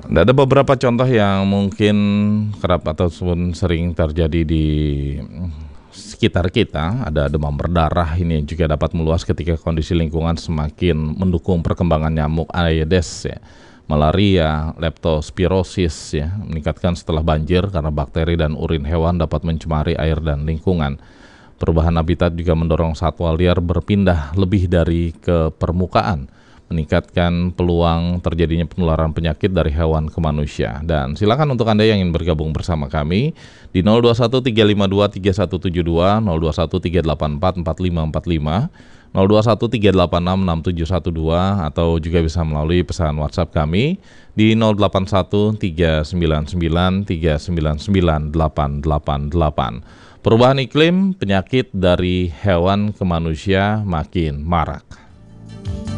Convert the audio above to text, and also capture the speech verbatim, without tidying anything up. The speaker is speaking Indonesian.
Ada beberapa contoh yang mungkin kerap ataupun sering terjadi di sekitar kita. Ada demam berdarah, ini juga dapat meluas ketika kondisi lingkungan semakin mendukung perkembangan nyamuk Aedes ya. Malaria, leptospirosis ya, meningkatkan setelah banjir karena bakteri dan urin hewan dapat mencemari air dan lingkungan. Perubahan habitat juga mendorong satwa liar berpindah lebih dari ke permukaan, meningkatkan peluang terjadinya penularan penyakit dari hewan ke manusia. Dan silakan untuk Anda yang ingin bergabung bersama kami di nol dua satu tiga lima dua tiga satu tujuh dua, nol dua satu tiga delapan empat empat lima empat lima, nol dua satu tiga delapan enam enam tujuh satu dua, atau juga bisa melalui pesan WhatsApp kami di nol delapan satu tiga sembilan sembilan tiga sembilan sembilan delapan delapan delapan. Perubahan iklim, penyakit dari hewan ke manusia makin marak.